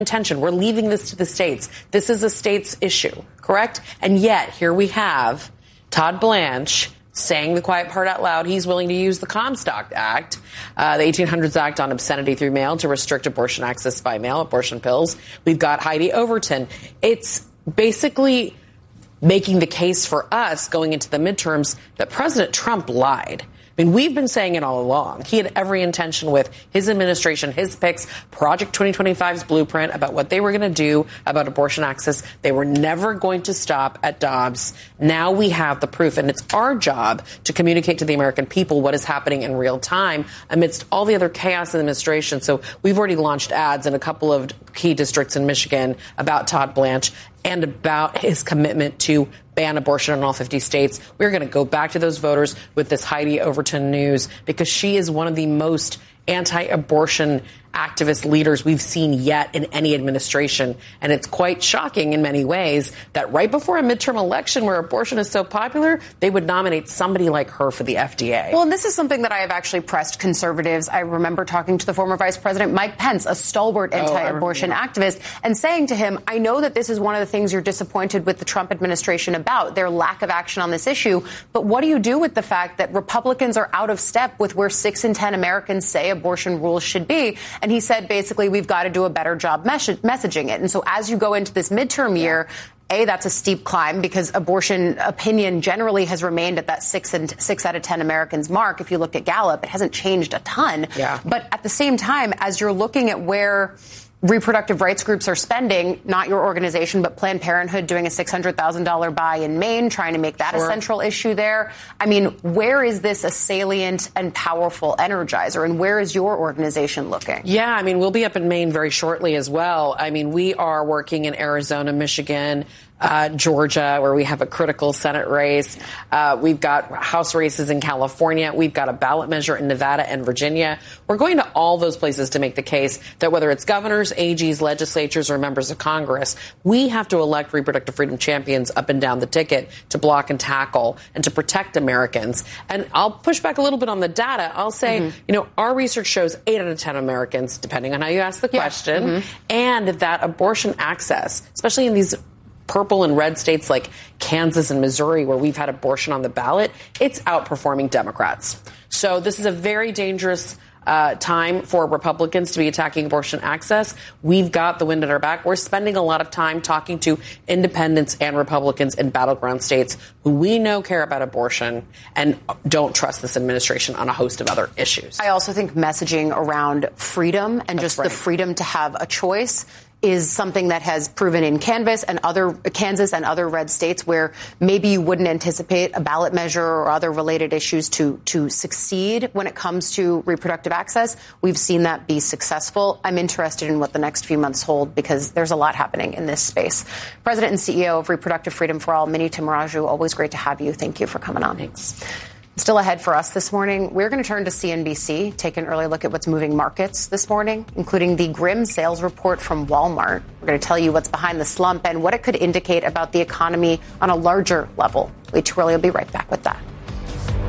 intention. We're leaving this to the states. This is a states issue, correct? And yet here we have Todd Blanche saying the quiet part out loud. He's willing to use the Comstock Act, the 1800s Act on obscenity through mail to restrict abortion access by mail, abortion pills. We've got Heidi Overton. It's basically making the case for us going into the midterms that President Trump lied. I mean, we've been saying it all along. He had every intention with his administration, his picks, Project 2025's blueprint about what they were going to do about abortion access. They were never going to stop at Dobbs. Now we have the proof, and it's our job to communicate to the American people what is happening in real time amidst all the other chaos in the administration. So we've already launched ads in a couple of key districts in Michigan about Todd Blanche and about his commitment to ban abortion in all 50 states. We're going to go back to those voters with this Heidi Overton news because she is one of the most anti-abortion activist leaders we've seen yet in any administration. And it's quite shocking in many ways that right before a midterm election where abortion is so popular, they would nominate somebody like her for the FDA. Well, and this is something that I have actually pressed conservatives. I remember talking to the former Vice President Mike Pence, a stalwart anti-abortion activist, and saying to him, I know that this is one of the things you're disappointed with the Trump administration about, their lack of action on this issue. But what do you do with the fact that Republicans are out of step with where 6 in 10 Americans say abortion rules should be? And he said, basically, we've got to do a better job messaging it. And so as you go into this midterm year, that's a steep climb because abortion opinion generally has remained at that 6 out of 10 Americans mark. If you look at Gallup, it hasn't changed a ton. Yeah. But at the same time, as you're looking at where reproductive rights groups are spending, not your organization, but Planned Parenthood doing a $600,000 buy in Maine, trying to make that a central issue there. I mean, where is this a salient and powerful energizer, and where is your organization looking? Yeah, I mean, we'll be up in Maine very shortly as well. I mean, we are working in Arizona, Michigan, Georgia, where we have a critical Senate race. We've got House races in California. We've got a ballot measure in Nevada and Virginia. We're going to all those places to make the case that whether it's governors, AGs, legislatures, or members of Congress, we have to elect reproductive freedom champions up and down the ticket to block and tackle and to protect Americans. And I'll push back a little bit on the data. I'll say, our research shows 8 out of 10 Americans, depending on how you ask the question, and that abortion access, especially in these purple and red states like Kansas and Missouri, where we've had abortion on the ballot, it's outperforming Democrats. So this is a very dangerous time for Republicans to be attacking abortion access. We've got the wind at our back. We're spending a lot of time talking to independents and Republicans in battleground states who we know care about abortion and don't trust this administration on a host of other issues. I also think messaging around freedom and the freedom to have a choice is something that has proven in Kansas and other red states where maybe you wouldn't anticipate a ballot measure or other related issues to succeed when it comes to reproductive access. We've seen that be successful. I'm interested in what the next few months hold because there's a lot happening in this space. President and CEO of Reproductive Freedom for All, Mini Tamaraju, always great to have you. Thank you for coming on. Thanks. Still ahead for us this morning, we're going to turn to CNBC, take an early look at what's moving markets this morning, including the grim sales report from Walmart. We're going to tell you what's behind the slump and what it could indicate about the economy on a larger level. Lee Turley will be right back with that.